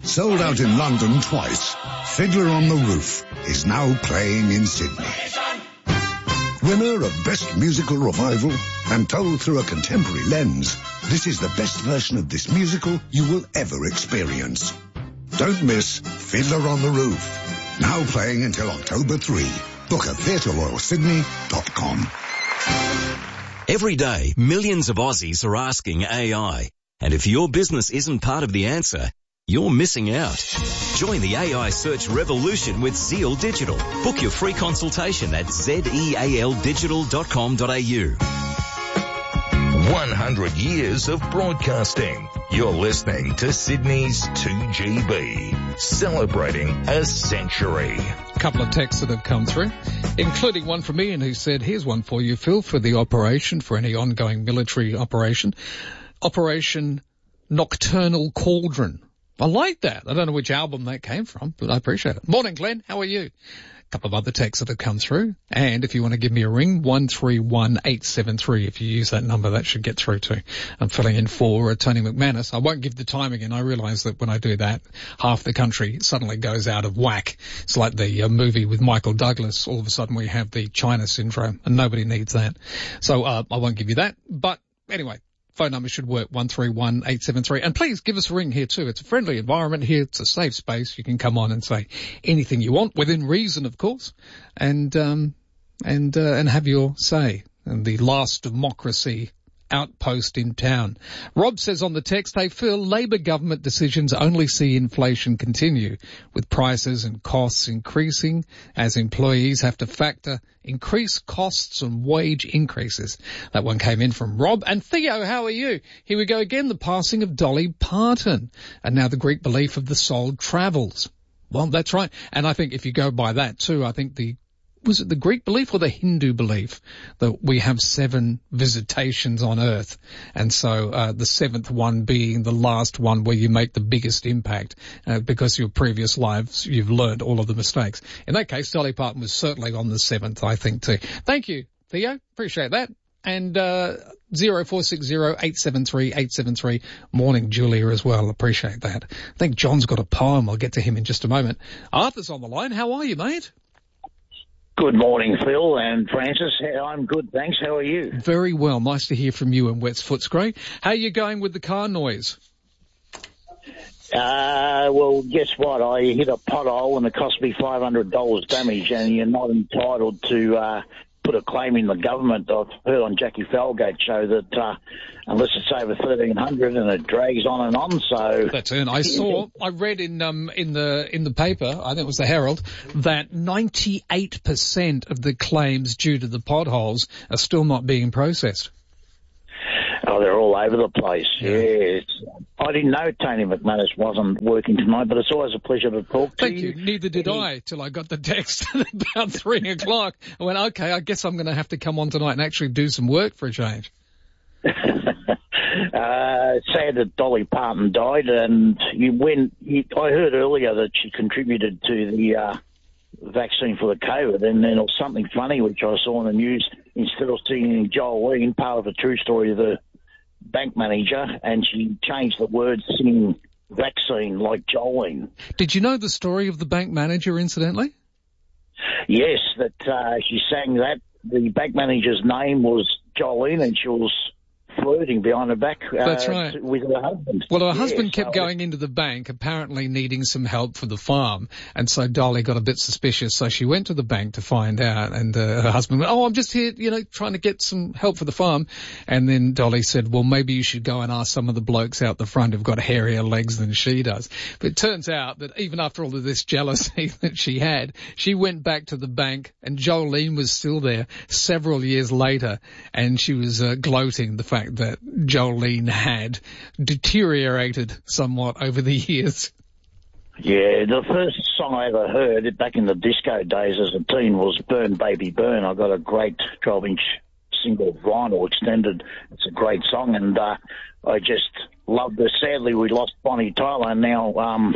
Sold out in London twice, Fiddler on the Roof is now playing in Sydney. Winner of Best Musical Revival and told through a contemporary lens, this is the best version of this musical you will ever experience. Don't miss Fiddler on the Roof. Now playing until October 3. Book at theatreroyalsydney.com. Every day, millions of Aussies are asking AI. And if your business isn't part of the answer, you're missing out. Join the AI search revolution with Zeal Digital. Book your free consultation at zealdigital.com.au. 100 years of broadcasting. You're listening to Sydney's 2GB, celebrating a century. A couple of texts that have come through, including one from Ian who said, here's one for you, Phil, for the operation, for any ongoing military operation. Operation Nocturnal Cauldron. I like that. I don't know which album that came from, but I appreciate it. Morning, Glenn. How are you? A couple of other texts that have come through. And if you want to give me a ring, 131873. If you use that number, that should get through to. I'm filling in for Tony McManus. I won't give the time again. I realise that when I do that, half the country suddenly goes out of whack. It's like the movie with Michael Douglas. All of a sudden we have the China syndrome, and nobody needs that. So I won't give you that. But anyway. Phone number should work, 131873. And please give us a ring here too. It's a friendly environment here. It's a safe space. You can come on and say anything you want, within reason, of course, and have your say. And the last democracy outpost in town. Rob says on the text, they feel Labor government decisions only see inflation continue, with prices and costs increasing as employees have to factor increased costs and wage increases. That one came in from Rob. And Theo, how are you? Here we go again, the passing of Dolly Parton, and now the Greek belief of the soul travels. Well, that's right. And I think if you go by that too, I think was it the Greek belief or the Hindu belief that we have 7 visitations on Earth? And so, the 7th one being the last one where you make the biggest impact, because your previous lives, you've learned all of the mistakes. In that case, Dolly Parton was certainly on the 7th, I think too. Thank you, Theo. Appreciate that. And, 0460-873-873. Morning, Julia, as well. Appreciate that. I think John's got a poem. I'll get to him in just a moment. Arthur's on the line. How are you, mate? Good morning, Phil and Francis. I'm good, thanks. How are you? Very well. Nice to hear from you and Wets Footscray. How are you going with the car noise? Well, guess what? I hit a pothole and it cost me $500 damage, and you're not entitled to put a claim in the government. I've heard on Jackie Falgate's show that unless it's over 1,300 and it drags on and on, so... That's it. I read in the paper, I think it was the Herald, that 98% of the claims due to the potholes are still not being processed. Oh, they're all over the place. Yeah. I didn't know Tony McManus wasn't working tonight, but it's always a pleasure to talk to you. Thank you. Neither did I, till I got the text at about 3 o'clock. I went, okay, I guess I'm going to have to come on tonight and actually do some work for a change. Sad that Dolly Parton died, and I heard earlier that she contributed to the vaccine for the COVID, and then it was something funny which I saw in the news. Instead of singing Jolene, part of a true story of the bank manager, and she changed the words singing vaccine like Jolene. Did you know the story of the bank manager, incidentally? Yes, that she sang that. The bank manager's name was Jolene, and she was flirting behind her back That's right. with her husband. Well, her husband kept going into the bank, apparently needing some help for the farm, and so Dolly got a bit suspicious, so she went to the bank to find out, and her husband went, I'm just here, trying to get some help for the farm. And then Dolly said, well, maybe you should go and ask some of the blokes out the front who've got hairier legs than she does. But it turns out that even after all of this jealousy that she had, she went back to the bank, and Jolene was still there several years later, and she was gloating the fact that Jolene had deteriorated somewhat over the years. Yeah, the first song I ever heard back in the disco days as a teen was Burn Baby Burn. I got a great 12-inch single vinyl extended. It's a great song, and I just loved it. Sadly, we lost Bonnie Tyler, and now,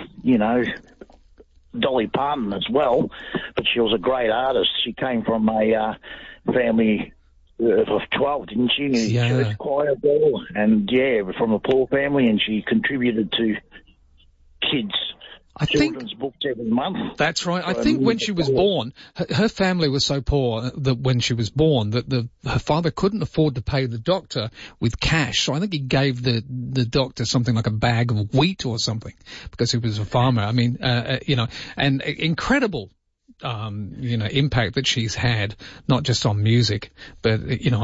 Dolly Parton as well, but she was a great artist. She came from a family of 12, didn't she? Yeah. Church choir girl, and from a poor family, and she contributed to kids children's books every month. That's right. I think when she was born, her family was so poor that when she was born that her father couldn't afford to pay the doctor with cash. So I think he gave the doctor something like a bag of wheat or something because he was a farmer. I mean, and incredible impact that she's had, not just on music, but,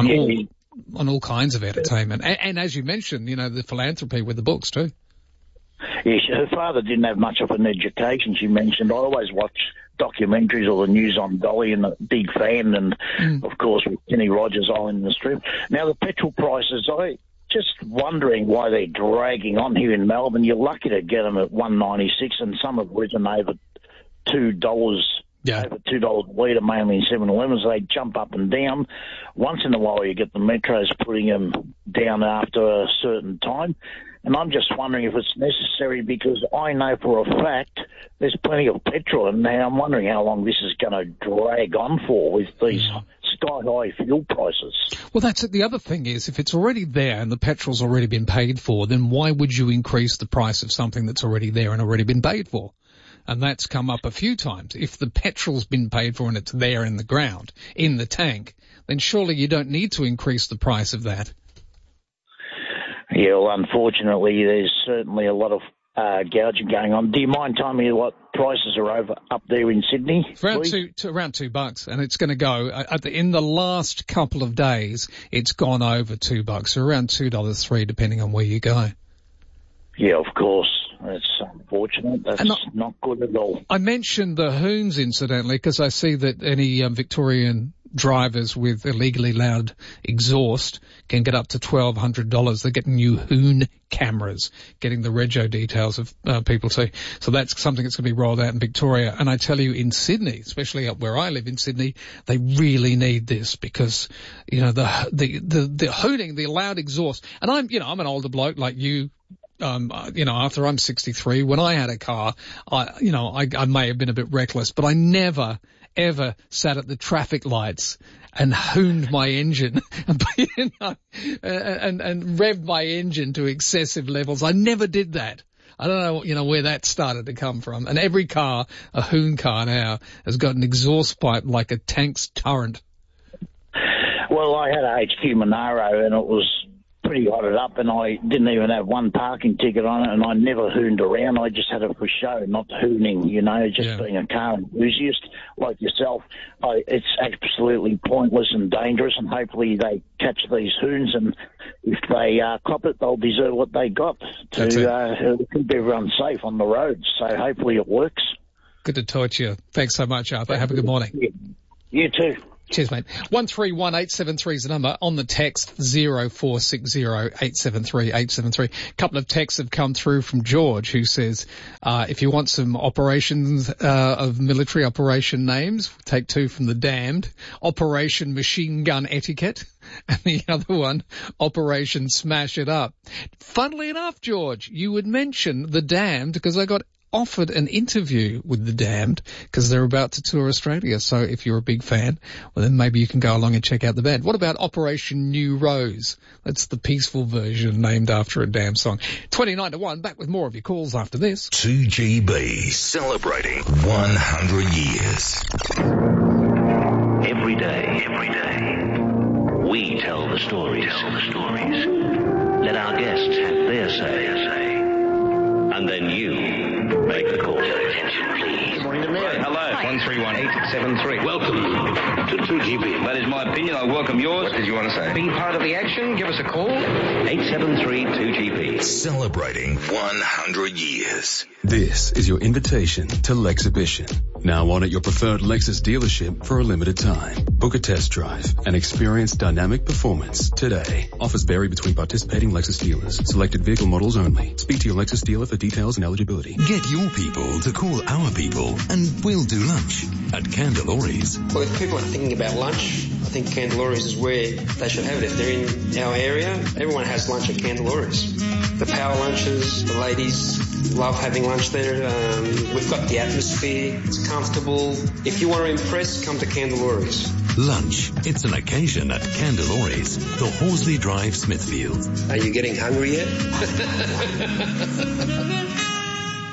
on all kinds of entertainment. And as you mentioned, the philanthropy with the books too. Yes, her father didn't have much of an education, she mentioned. I always watch documentaries or the news on Dolly and a big fan, and of course with Kenny Rogers on the strip. Now the petrol prices, I just wondering why they're dragging on here in Melbourne. You're lucky to get them at $1.96, and some have risen over $2. Yeah. Over $2 a litre, mainly in 7-Elevens. They jump up and down. Once in a while you get the metros putting them down after a certain time. And I'm just wondering if it's necessary, because I know for a fact there's plenty of petrol, and now I'm wondering how long this is going to drag on for with these sky-high fuel prices. Well, that's it. The other thing is, if it's already there and the petrol's already been paid for, then why would you increase the price of something that's already there and already been paid for? And that's come up a few times. If the petrol's been paid for and it's there in the ground, in the tank, then surely you don't need to increase the price of that. Yeah, well, unfortunately, there's certainly a lot of gouging going on. Do you mind telling me what prices are up there in Sydney? Around $2, and it's going to go in the last couple of days. It's gone over $2, so around $2.03, depending on where you go. Yeah, of course. That's unfortunate. That's not good at all. I mentioned the Hoons, incidentally, because I see that any Victorian drivers with illegally loud exhaust can get up to $1,200. They get new Hoon cameras, getting the rego details of people. So that's something that's going to be rolled out in Victoria. And I tell you, in Sydney, especially up where I live in Sydney, they really need this because, the hooning, the loud exhaust. And I'm an older bloke like you. Arthur, I'm 63. When I had a car, I may have been a bit reckless, but I never, ever sat at the traffic lights and hooned my engine, and revved my engine to excessive levels. I never did that. I don't know, where that started to come from. And every car, a Hoon car now, has got an exhaust pipe like a tank's turret. Well, I had a HQ Monaro, and it was pretty hotted up, and I didn't even have one parking ticket on it, and I never hooned around. I just had it for show, not hooning, being a car enthusiast like yourself. It's absolutely pointless and dangerous, and hopefully they catch these hoons, and if they cop it, they'll deserve what they got to keep everyone safe on the roads. So hopefully it works. Good to talk to you. Thanks so much, Arthur. Have a good morning. Yeah. You too. Cheers, mate. 131873 is the number. On the text 0460 873 873. A couple of texts have come through from George, who says, if you want some operations of military operation names, take two from The Damned. Operation Machine Gun Etiquette, and the other one, Operation Smash It Up. Funnily enough, George, you would mention The Damned because I got offered an interview with The Damned because they're about to tour Australia. So if you're a big fan, well, then maybe you can go along and check out the band. What about Operation New Rose? That's the peaceful version named after a damn song. 29 to 1. Back with more of your calls after this. 2GB celebrating 100 years. Every day, we tell the stories. Let our guests have their say. And then you make the call. Attention, please. Good morning to Mary. Hello, 131873. Welcome to 2GB. That is my opinion. I welcome yours. What did you want to say? Be part of the action. Give us a call. 873-2GB. Celebrating 100 years. This is your invitation to Lexhibition. Now on at your preferred Lexus dealership for a limited time. Book a test drive and experience dynamic performance today. Offers vary between participating Lexus dealers. Selected vehicle models only. Speak to your Lexus dealer for details and eligibility. Get your people to call our people and we'll do lunch at Candelori's. Well, if people are thinking about lunch, I think Candelori's is where they should have it. If they're in our area, everyone has lunch at Candelori's. The power lunches, the ladies love having lunch there. We've got the atmosphere. It's comfortable. If you want to impress, come to Candelori's. Lunch. It's an occasion at Candelori's, the Horsley Drive, Smithfield. Are you getting hungry yet?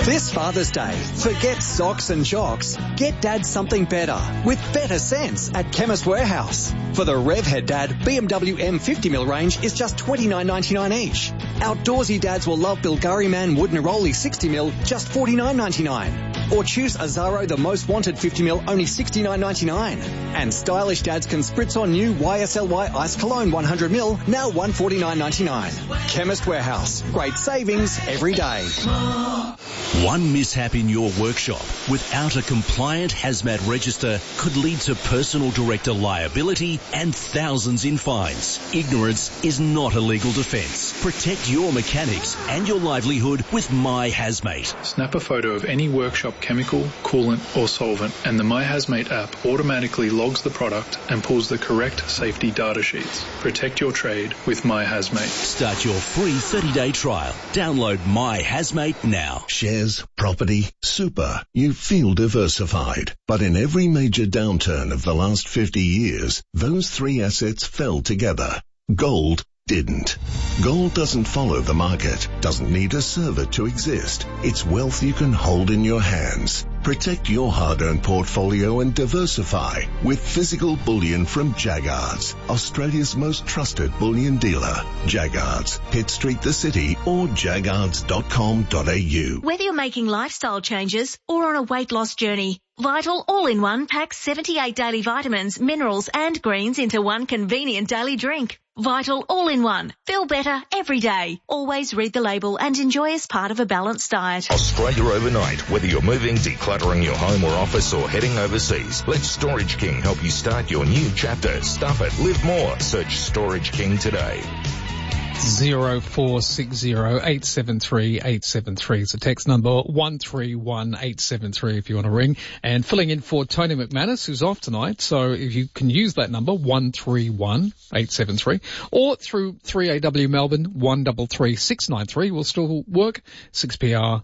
This Father's Day, forget socks and jocks. Get Dad something better with better sense at Chemist Warehouse. For the Revhead Dad BMW M50mm range is just $29.99 each. Outdoorsy dads will love Bilgari Man Wood Neroli 60mm, just $49.99. Or choose Azaro the Most Wanted 50mm, only $69.99. And stylish dads can spritz on new YSLY Ice Cologne 100ml, now $149.99. Chemist Warehouse. Great savings every day. One mishap in your workshop without a compliant hazmat register could lead to personal director liability and thousands in fines. Ignorance is not a legal defence. Protect your mechanics and your livelihood with My Hazmate. Snap a photo of any workshop chemical, coolant or solvent and the My Hazmate app automatically logs the product and pulls the correct safety data sheets. Protect your trade with My Hazmate. Start your free 30-day trial. Download My Hazmate now. Shares, property, super. You feel diversified. But in every major downturn of the last 50 years, those three assets fell together. Gold didn't. Gold doesn't follow the market, doesn't need a server to exist. It's wealth you can hold in your hands. Protect your hard-earned portfolio and diversify with physical bullion from Jaggards, Australia's most trusted bullion dealer. Jaggards, Pitt Street, the city, or jaggards.com.au. Whether you're making lifestyle changes or on a weight loss journey, Vital All-in-One packs 78 daily vitamins, minerals and greens into one convenient daily drink. Vital All-in-One. Feel better every day. Always read the label and enjoy as part of a balanced diet. Australia overnight. Whether you're moving, decluttering your home or office or heading overseas, let Storage King help you start your new chapter. Stuff it. Live more. Search Storage King today. 0460-873-873 is the text number, 131873 if you want to ring. And filling in for Tony McManus, who's off tonight, so if you can use that number, 131873, or through 3AW Melbourne, 133693 will still work, 6PR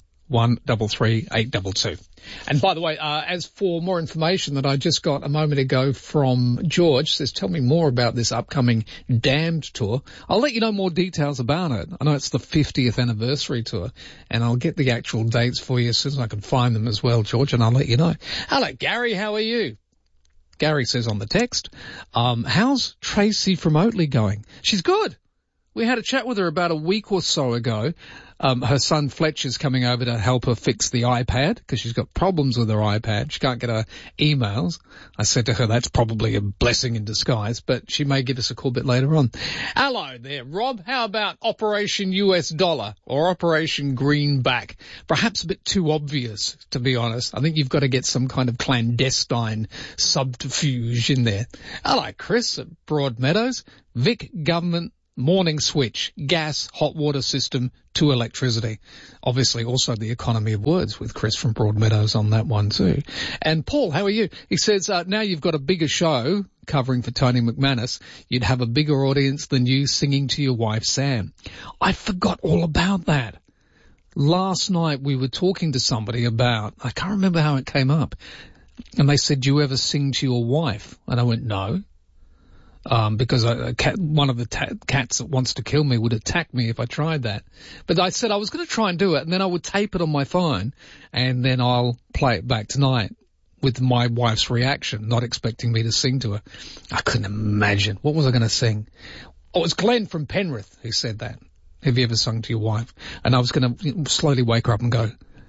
133822. And by the way, as for more information that I just got a moment ago from George, says, tell me more about this upcoming Damned tour. I'll let you know more details about it. I know it's the 50th anniversary tour, and I'll get the actual dates for you as soon as I can find them as well, George, and I'll let you know. Hello, Gary, how are you? Gary says on the text, how's Tracy from Oatley going? She's good. We had a chat with her about a week or so ago. Her son Fletcher's coming over to help her fix the iPad because she's got problems with her iPad. She can't get her emails. I said to her that's probably a blessing in disguise, but she may give us a call a bit later on. Hello there, Rob. How about Operation US Dollar or Operation Greenback? Perhaps a bit too obvious, to be honest. I think you've got to get some kind of clandestine subterfuge in there. Hello, Chris at Broadmeadows. Vic Government morning switch, gas, hot water system to electricity. Obviously also the economy of words with Chris from Broadmeadows on that one too. And Paul, how are you? He says, now you've got a bigger show covering for Tony McManus, you'd have a bigger audience than you singing to your wife Sam. I forgot all about that. Last night we were talking to somebody about, I can't remember how it came up, and they said, do you ever sing to your wife? And I went, no. Because one of the cats that wants to kill me would attack me if I tried that. But I said I was going to try and do it, and then I would tape it on my phone, and then I'll play it back tonight with my wife's reaction, not expecting me to sing to her. I couldn't imagine. What was I going to sing? Oh, it was Glenn from Penrith who said that. Have you ever sung to your wife? And I was going to slowly wake her up and go,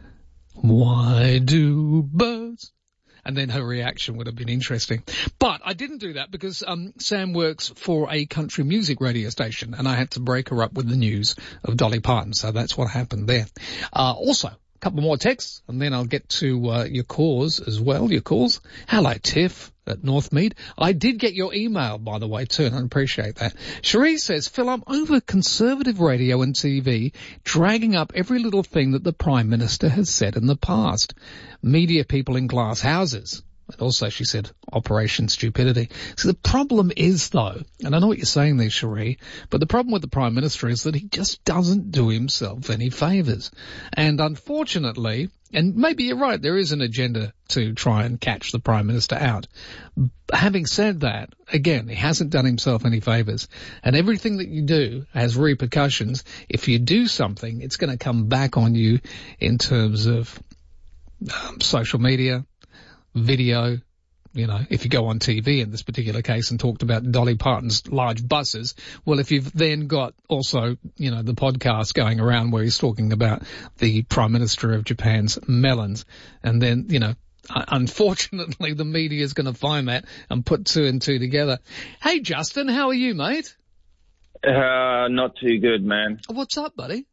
why do birds? And then her reaction would have been interesting. But I didn't do that because Sam works for a country music radio station, and I had to break her up with the news of Dolly Parton. So that's what happened there. Also, a couple more texts, and then I'll get to your calls as well, your calls. Hello, Tiff at Northmead. I did get your email, by the way, too, and I appreciate that. Cherie says, Phil, I'm over Conservative radio and TV, dragging up every little thing that the Prime Minister has said in the past. Media people in glass houses. And also, she said, Operation Stupidity. So the problem is, though, and I know what you're saying there, Cherie, but the problem with the Prime Minister is that he just doesn't do himself any favours. And unfortunately, And maybe you're right, there is an agenda to try and catch the Prime Minister out. Having said that, again, he hasn't done himself any favours. And everything that you do has repercussions. If you do something, it's going to come back on you in terms of social media, video. You know, if you go on TV in this particular case and talked about Dolly Parton's large buses, well, if you've then got also, you know, the podcast going around where he's talking about the Prime Minister of Japan's melons, and then, you know, unfortunately the media is going to find that and put two and two together. Hey, Justin, how are you, mate? Not too good, man. What's up, buddy?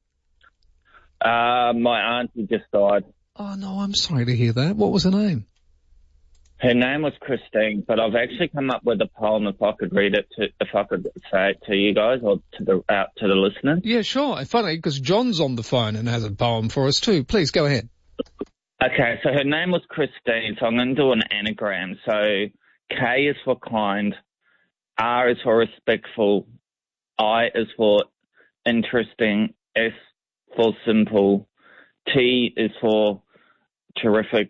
My auntie just died. Oh, no, I'm sorry to hear that. What was her name? Her name was Christine, but I've actually come up with a poem if I could read it if I could say it to you guys or out to the listeners. Yeah, sure. Funny, because John's on the phone and has a poem for us too. Please go ahead. Okay, so her name was Christine, so I'm going to do an anagram. So K is for kind, R is for respectful, I is for interesting, S for simple, T is for terrific,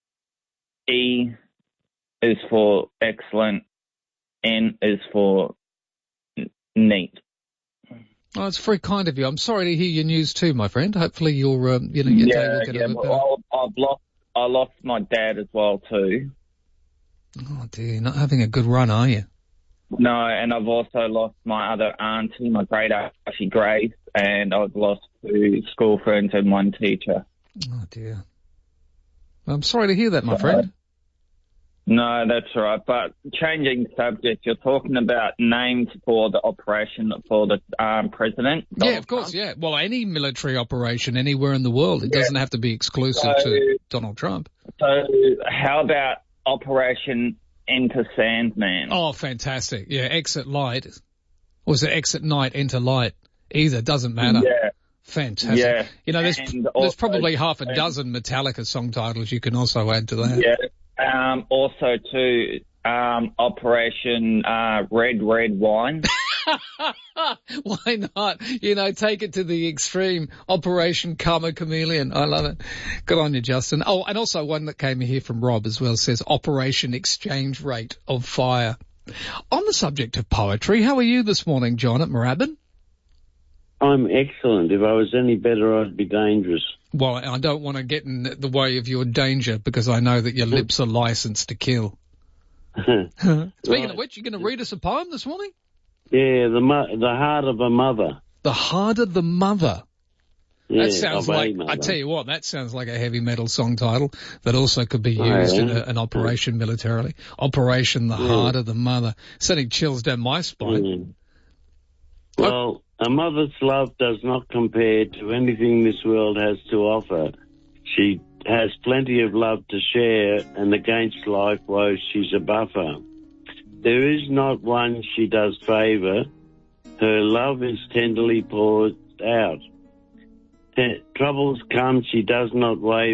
E is for excellent, N is for neat. Oh, it's very kind of you. I'm sorry to hear your news too, my friend. Hopefully your day will get a bit better. I lost my dad as well too. Oh dear, you're not having a good run, are you? No, and I've also lost my other auntie, my great auntie Grace, and I've lost 2 school friends and 1 teacher. Oh dear. Well, I'm sorry to hear that, my friend. No, that's all right. But changing subject, you're talking about names for the operation for the president. Yeah, of course, yeah. Well, any military operation anywhere in the world. It doesn't have to be exclusive to Donald Trump. So how about Operation Enter Sandman? Oh, fantastic. Yeah, Exit Light. Or was it Exit Night, Enter Light? Either, doesn't matter. Yeah. Fantastic. Yeah. You know, there's probably half a dozen Metallica song titles you can also add to that. Yeah. Also, too, Operation Red Wine. Why not? You know, take it to the extreme. Operation Karma Chameleon. I love it. Good on you, Justin. Oh, and also one that came here from Rob as well says Operation Exchange Rate of Fire. On the subject of poetry, how are you this morning, John, at Moorabbin? I'm excellent. If I was any better, I'd be dangerous. Well, I don't want to get in the way of your danger because I know that your lips are licensed to kill. Speaking of which, you're going to read us a poem this morning? Yeah, the Heart of a Mother. The Heart of the Mother. Yeah, that sounds like, I tell you what, that sounds like a heavy metal song title that also could be used in an operation militarily. Operation The Heart of the Mother. Sending chills down my spine. Well, a mother's love does not compare to anything this world has to offer. She has plenty of love to share, and against life woes she's a buffer. There is not one she does favour. Her love is tenderly poured out. Troubles come, she does not waver.